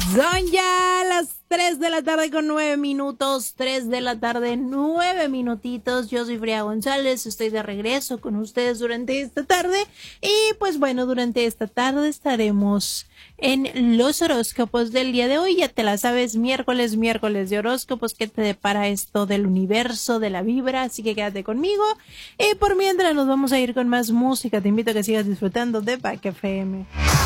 Son ya las 3 de la tarde con 9 minutos, 3 de la tarde, 9 minutitos. Yo soy Frida González, estoy de regreso con ustedes durante esta tarde. Y pues bueno, durante esta tarde estaremos en los horóscopos del día de hoy. Ya te la sabes, miércoles de horóscopos, que te depara esto del universo, de la vibra, así que quédate conmigo. Y por mientras nos vamos a ir con más música. Te invito a que sigas disfrutando de Pack FM.